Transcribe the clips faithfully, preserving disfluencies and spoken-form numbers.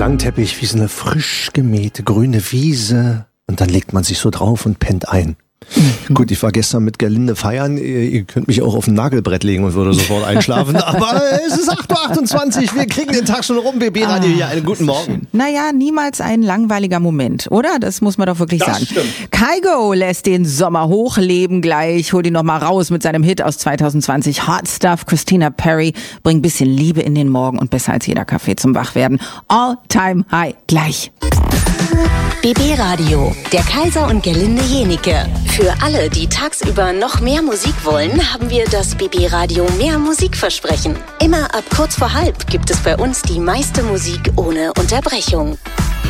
Klangteppich wie so eine frisch gemähte grüne Wiese und dann legt man sich so drauf und pennt ein. Mhm. Gut, ich war gestern mit Gerlinde feiern. Ihr könnt mich auch auf ein Nagelbrett legen und würde sofort einschlafen. Aber es ist acht Uhr achtundzwanzig. Wir kriegen den Tag schon rum. B B Radio hier. Einen guten Morgen. Naja, niemals ein langweiliger Moment, oder? Das muss man doch wirklich das sagen. Stimmt. Kygo lässt den Sommer hochleben gleich. Holt ihn noch mal raus mit seinem Hit aus zwanzig zwanzig. Hot Stuff. Christina Perri bringt ein bisschen Liebe in den Morgen und besser als jeder Kaffee zum Wachwerden. All Time High. Gleich. B B Radio, der Kaiser und Gerlinde Jenike. Für alle, die tagsüber noch mehr Musik wollen, haben wir das B B Radio Mehr Musikversprechen. Immer ab kurz vor halb gibt es bei uns die meiste Musik ohne Unterbrechung.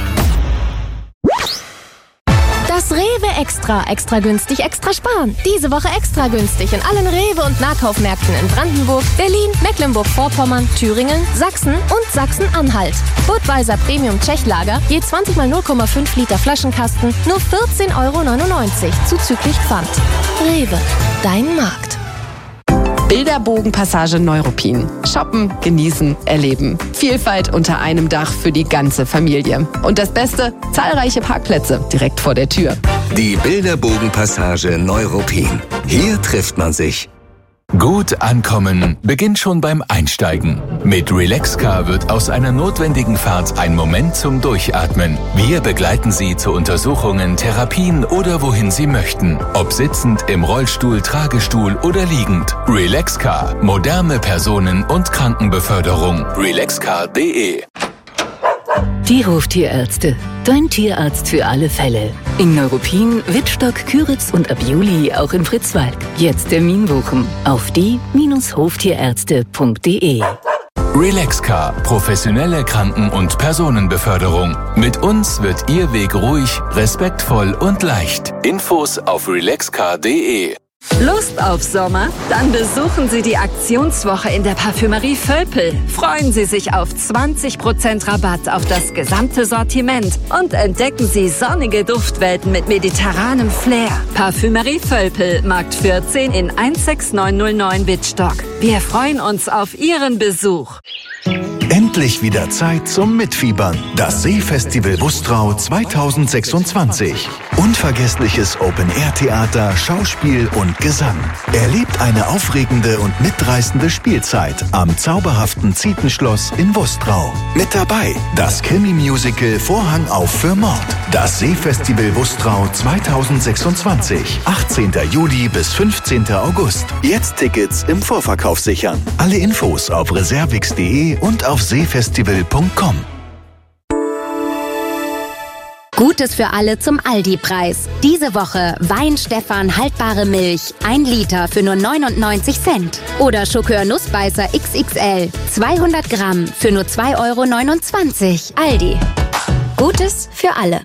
Das Rewe Extra. Extra günstig, extra sparen. Diese Woche extra günstig in allen Rewe- und Nahkaufmärkten in Brandenburg, Berlin, Mecklenburg-Vorpommern, Thüringen, Sachsen und Sachsen-Anhalt. Budweiser Premium Tschechlager, je zwanzig mal null Komma fünf Liter Flaschenkasten, nur vierzehn Euro neunundneunzig, zuzüglich Pfand. Rewe, dein Markt. Bilderbogenpassage Neuruppin. Shoppen, genießen, erleben. Vielfalt unter einem Dach für die ganze Familie. Und das Beste, zahlreiche Parkplätze direkt vor der Tür. Die Bilderbogenpassage Neuruppin. Hier trifft man sich. Gut ankommen beginnt schon beim Einsteigen. Mit Relaxcar wird aus einer notwendigen Fahrt ein Moment zum Durchatmen. Wir begleiten Sie zu Untersuchungen, Therapien oder wohin Sie möchten. Ob sitzend, im Rollstuhl, Tragestuhl oder liegend. Relaxcar. Moderne Personen- und Krankenbeförderung. relaxcar punkt de. Die Hoftierärzte. Dein Tierarzt für alle Fälle. In Neuruppin, Wittstock, Küritz und ab Juli auch in Fritzwald. Jetzt Termin buchen auf die Hoftierärzte punkt de. Relaxcar. Professionelle Kranken- und Personenbeförderung. Mit uns wird Ihr Weg ruhig, respektvoll und leicht. Infos auf relaxcar punkt de. Lust auf Sommer? Dann besuchen Sie die Aktionswoche in der Parfümerie Völpel. Freuen Sie sich auf zwanzig Prozent Rabatt auf das gesamte Sortiment und entdecken Sie sonnige Duftwelten mit mediterranem Flair. Parfümerie Völpel, Markt vierzehn in eins sechs neun null neun Wittstock. Wir freuen uns auf Ihren Besuch. Endlich wieder Zeit zum Mitfiebern. Das Seefestival Wustrau zwanzig sechsundzwanzig. Unvergessliches Open-Air-Theater, Schauspiel und Gesang. Erlebt eine aufregende und mitreißende Spielzeit am zauberhaften Zietenschloss in Wustrau. Mit dabei das Krimi-Musical Vorhang auf für Mord. Das Seefestival Wustrau zwanzig sechsundzwanzig. achtzehnten Juli bis fünfzehnten August. Jetzt Tickets im Vorverkauf sichern. Alle Infos auf reservix punkt de und auf seefestival punkt com. Gutes für alle zum Aldi-Preis. Diese Woche Wein-Stefan haltbare Milch, ein Liter für nur neunundneunzig Cent. Oder Schokör Nussbeißer X X L, zweihundert Gramm für nur zwei Euro neunundzwanzig. Aldi. Gutes für alle.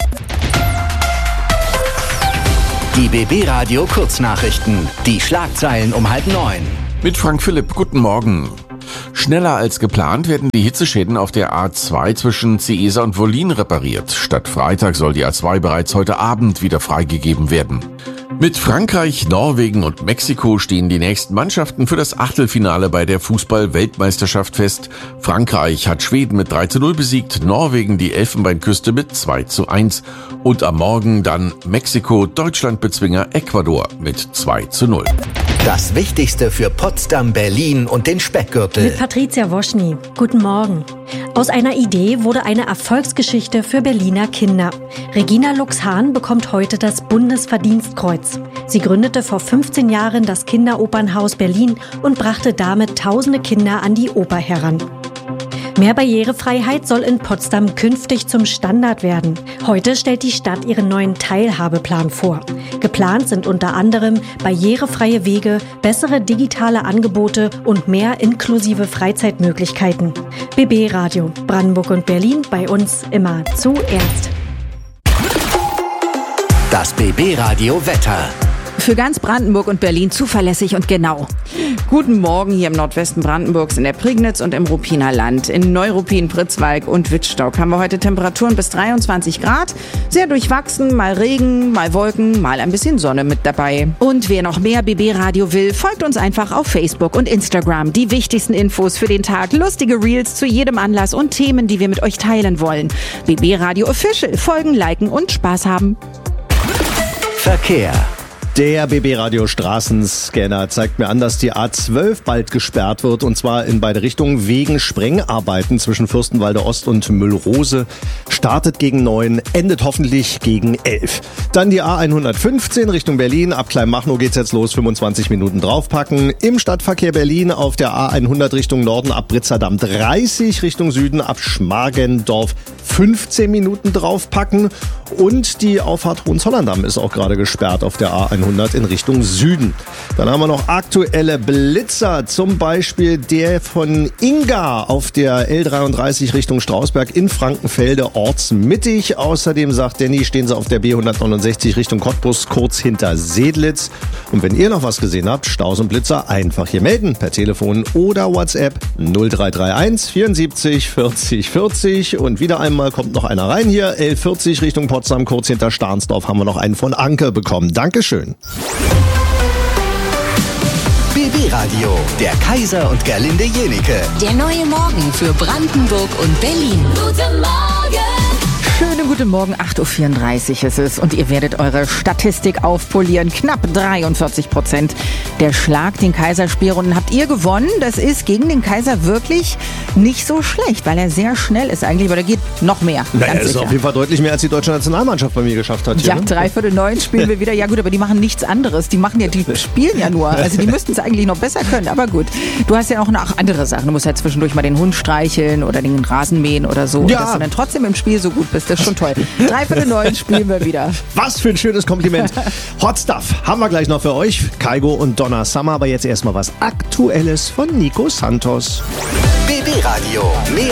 Die B B Radio Kurznachrichten. Die Schlagzeilen um halb neun. Mit Frank Philipp, guten Morgen. Schneller als geplant werden die Hitzeschäden auf der A zwei zwischen Ciesa und Wollin repariert. Statt Freitag soll die A zwei bereits heute Abend wieder freigegeben werden. Mit Frankreich, Norwegen und Mexiko stehen die nächsten Mannschaften für das Achtelfinale bei der Fußball-Weltmeisterschaft fest. Frankreich hat Schweden mit drei zu null besiegt, Norwegen die Elfenbeinküste mit zwei zu eins und am Morgen dann Mexiko, Deutschland-Bezwinger Ecuador mit zwei zu null. Das Wichtigste für Potsdam, Berlin und den Speckgürtel. Mit Patricia Woschny. Guten Morgen. Aus einer Idee wurde eine Erfolgsgeschichte für Berliner Kinder. Regina Lux-Hahn bekommt heute das Bundesverdienstkreuz. Sie gründete vor fünfzehn Jahren das Kinderopernhaus Berlin und brachte damit tausende Kinder an die Oper heran. Mehr Barrierefreiheit soll in Potsdam künftig zum Standard werden. Heute stellt die Stadt ihren neuen Teilhabeplan vor. Geplant sind unter anderem barrierefreie Wege, bessere digitale Angebote und mehr inklusive Freizeitmöglichkeiten. B B Radio, Brandenburg und Berlin, bei uns immer zuerst. Das B B Radio Wetter. Für ganz Brandenburg und Berlin zuverlässig und genau. Guten Morgen hier im Nordwesten Brandenburgs, in der Prignitz und im Ruppiner Land. In Neuruppin, Pritzwalk und Wittstock haben wir heute Temperaturen bis dreiundzwanzig Grad. Sehr durchwachsen, mal Regen, mal Wolken, mal ein bisschen Sonne mit dabei. Und wer noch mehr B B Radio will, folgt uns einfach auf Facebook und Instagram. Die wichtigsten Infos für den Tag, lustige Reels zu jedem Anlass und Themen, die wir mit euch teilen wollen. B B Radio Official. Folgen, liken und Spaß haben. Verkehr. Der B B Radio Straßenscanner zeigt mir an, dass die A zwölf bald gesperrt wird, und zwar in beide Richtungen wegen Sprengarbeiten zwischen Fürstenwalde Ost und Müllrose. Startet gegen neun, endet hoffentlich gegen elf. Dann die A hundertfünfzehn Richtung Berlin. Ab Kleinmachnow geht's jetzt los, fünfundzwanzig Minuten draufpacken. Im Stadtverkehr Berlin auf der A hundert Richtung Norden ab Britzerdamm dreißig, Richtung Süden ab Schmargendorf fünfzehn Minuten draufpacken. Und die Auffahrt Hohenzollern-Damm ist auch gerade gesperrt auf der A hundert in Richtung Süden. Dann haben wir noch aktuelle Blitzer, zum Beispiel der von Inga auf der L dreiunddreißig Richtung Strausberg in Frankenfelde ortsmittig. Außerdem, sagt Danny, stehen sie auf der B hundertneunundsechzig Richtung Cottbus kurz hinter Sedlitz. Und wenn ihr noch was gesehen habt, Staus und Blitzer, einfach hier melden per Telefon oder WhatsApp null drei drei eins vierundsiebzig vierzig vierzig. Und wieder einmal kommt noch einer rein hier, L vierzig Richtung Potsdam, kurz hinter Stahnsdorf haben wir noch einen von Anke bekommen. Dankeschön. B B Radio, der Kaiser und Gerlinde Jenike. Der neue Morgen für Brandenburg und Berlin. Guten Morgen! Schönen guten Morgen, acht Uhr vierunddreißig ist es und ihr werdet eure Statistik aufpolieren. Knapp dreiundvierzig Prozent der Schlag den Kaiser-Spielrunden habt ihr gewonnen. Das ist gegen den Kaiser wirklich nicht so schlecht, weil er sehr schnell ist eigentlich, aber da geht noch mehr. Naja, ist auf jeden Fall deutlich mehr, als die deutsche Nationalmannschaft bei mir geschafft hat. Hier, ja, ne? dreiviertel neun spielen wir wieder. Ja gut, aber die machen nichts anderes. Die machen ja, die spielen ja nur. Also die müssten es eigentlich noch besser können, aber gut. Du hast ja auch noch andere Sachen. Du musst ja zwischendurch mal den Hund streicheln oder den Rasen mähen oder so. Ja. Und dass du dann trotzdem im Spiel so gut bist, das ist schon toll. Dreiviertel neun spielen wir wieder. Was für ein schönes Kompliment. Hot Stuff haben wir gleich noch für euch. Kygo und Donna Summer, aber jetzt erstmal was Aktuelles von Nico Santos. B B Radio, mehr